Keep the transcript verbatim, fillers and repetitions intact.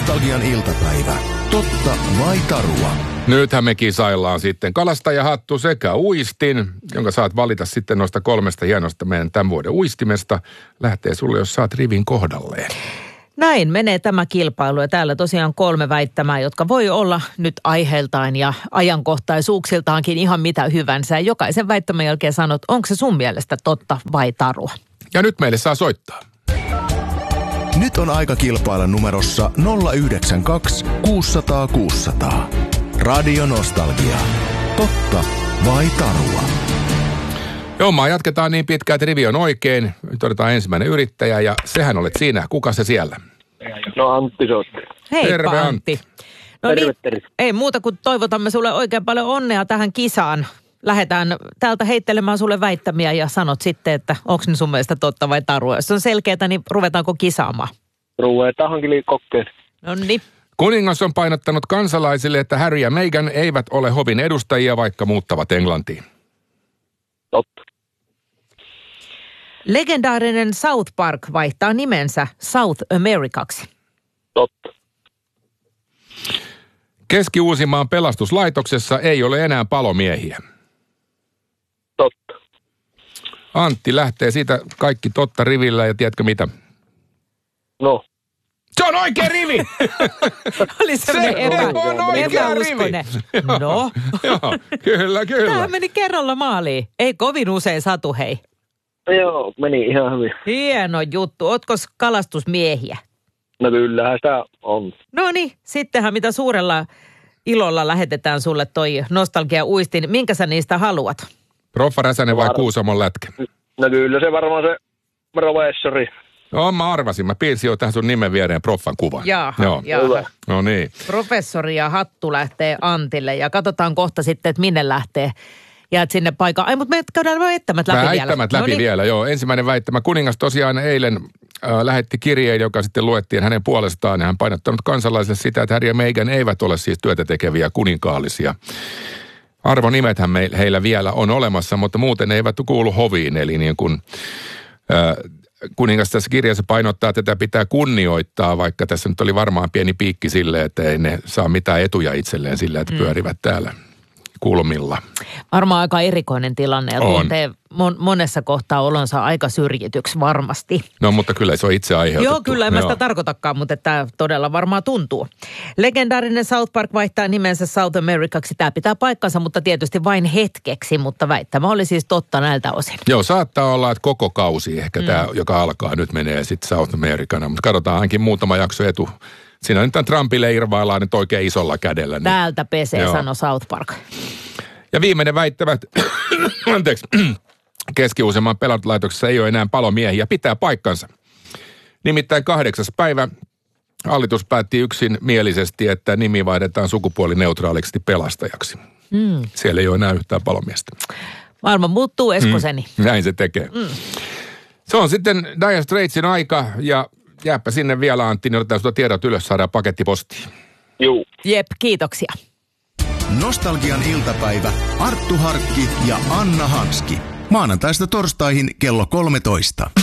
Nostalgian iltapäivä. Totta vai tarua? Nythän me kisaillaan sitten kalastajahattu sekä uistin, jonka saat valita sitten noista kolmesta hienosta meidän tämän vuoden uistimesta. Lähtee sulle, jos saat rivin kohdalleen. Näin menee tämä kilpailu ja täällä tosiaan kolme väittämää, jotka voi olla nyt aiheeltaan ja ajankohtaisuuksiltaankin ihan mitä hyvänsä. Ja jokaisen väittämän jälkeen sanot, onko se sun mielestä totta vai tarua. Ja nyt meille saa soittaa. Nyt on aika kilpailla numerossa nolla yhdeksän kaksi kuusi nolla nolla kuusi nolla nolla. Radio Nostalgia. Totta vai tarua? Joo, maa jatketaan niin pitkään, että rivi on oikein. Nyt otetaan ensimmäinen yrittäjä ja sehän olet siinä. Kuka se siellä? No Antti soitti. Heippa Terve, Antti. Antti. No Terve, niin, terve. ei muuta kuin toivotamme sulle oikein paljon onnea tähän kisaan. Lähdetään täältä heittelemään sulle väittämiä ja sanot sitten, että onko ne sun mielestä totta vai tarua. Jos on selkeää, niin ruvetaanko kisaamaan? Ruvetaankin kokkeen. No niin. Kuningas on painottanut kansalaisille, että Harry ja Meghan eivät ole hovin edustajia, vaikka muuttavat Englantiin. Totta. Legendaarinen South Park vaihtaa nimensä South Americaksi. Totta. Keski-Uusimaan pelastuslaitoksessa ei ole enää palomiehiä. Totta. Antti lähtee siitä kaikki totta rivillä ja tiedätkö mitä? No. Se on oikea rivi! Oli sellainen Se epä, on oikea epäuskoinen. No. Joo, kyllä, kyllä. Tämä meni kerralla maaliin. Ei kovin usein satu, hei. Joo, meni ihan hyvin. Hieno juttu. Ootko kalastusmiehiä? No kyllähän sitä on. No niin, sittenhän mitä suurella ilolla lähetetään sulle toi nostalgia-uistin. Minkä sä niistä haluat? Proffa Räsänen vai Var- Kuusamon lätkä? No kyllä se varmaan se professori. No mä arvasin. Mä piirsin jo tähän sun nimen viereen proffan kuvan. Jaha, Joo. jaha. Hyvä. No niin. Professori ja hattu lähtee Antille ja katsotaan kohta sitten, että minne lähtee. Jäät sinne paikkaan. Ai, mutta me käydään väittämät läpi vielä. Väittämät läpi Noniin. vielä, joo. Ensimmäinen väittämä. Kuningas tosiaan eilen äh, lähetti kirjeen, joka sitten luettiin hänen puolestaan. Ja hän painottanut kansalaisille sitä, että Harry ja Meghan eivät ole siis työtä tekeviä kuninkaallisia. Arvonimethän me, heillä vielä on olemassa, mutta muuten eivät kuulu hoviin. Eli niin kuin äh, kuningas tässä kirjassa painottaa, että tätä pitää kunnioittaa, vaikka tässä nyt oli varmaan pieni piikki sille, että ei ne saa mitään etuja itselleen sillä, että mm. pyörivät täällä kulmilla. Varmaan aika erikoinen tilanne ja On. tuntee mon- monessa kohtaa olonsa aika syrjityksi varmasti. No mutta kyllä se on itse aiheutettu. Joo, kyllä en mä sitä tarkoitakaan, mutta tämä todella varmaan tuntuu. Legendaarinen South Park vaihtaa nimensä South Americaksi. Tämä pitää paikkansa, mutta tietysti vain hetkeksi, mutta väittämä oli siis totta näiltä osin. Joo, saattaa olla, että koko kausi ehkä mm. tämä, joka alkaa nyt menee sitten South Americana, mutta katsotaan ainakin muutama jakso etu. Siinä nyt Trumpille irvaillaan nyt oikein isolla kädellä. Niin. Täältä pesee, Joo. sano South Park. Ja viimeinen väittävät, anteeksi, Keski-Uusimaan pelastuslaitoksessa ei ole enää palomiehiä, pitää paikkansa. Nimittäin kahdeksas päivä hallitus päätti yksinmielisesti, että nimi vaihdetaan sukupuolineutraaliksi pelastajaksi. Mm. Siellä ei ole enää yhtään palomiestä. Maailma muuttuu, Eskoseni. Mm. Näin se tekee. Mm. Se on sitten Dire Straitsin aika ja jääpä sinne vielä Antti, niin otetaan sinulta tiedot ylös, saadaan paketti postiin. Juu. Jep, kiitoksia. Nostalgian iltapäivä. Arttu Harkki ja Anna Hanski. Maanantaista torstaihin kello kolmetoista.